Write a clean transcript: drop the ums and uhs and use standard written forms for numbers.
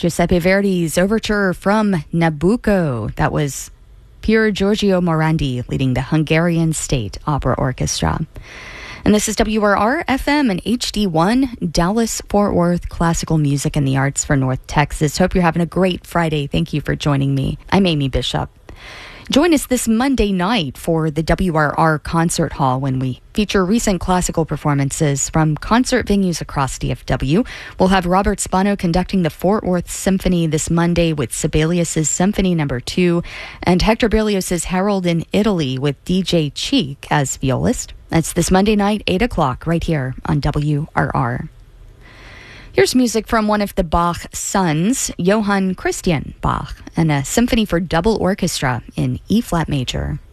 Giuseppe Verdi's overture from Nabucco. That was Pier Giorgio Morandi leading the Hungarian State Opera Orchestra. And this is WRR FM and HD1, Dallas-Fort Worth, classical music and the arts for North Texas. Hope you're having a great Friday. Thank you for joining me. I'm Amy Bishop. Join us this Monday night for the WRR Concert Hall when we feature recent classical performances from concert venues across DFW. We'll have Robert Spano conducting the Fort Worth Symphony this Monday with Sibelius' Symphony No. 2 and Hector Berlioz' Harold in Italy with DJ Cheek as violist. That's this Monday night, 8 o'clock, right here on WRR. Here's music from one of the Bach sons, Johann Christian Bach, and a symphony for double orchestra in E-flat major.